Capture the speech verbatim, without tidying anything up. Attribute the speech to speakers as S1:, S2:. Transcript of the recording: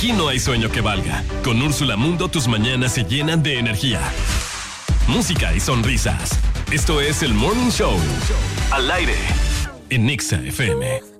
S1: Aquí no hay sueño que valga. Con Úrsula Mundo tus mañanas se llenan de energía, música y sonrisas. Esto es el Morning Show. Al aire en Exa F M.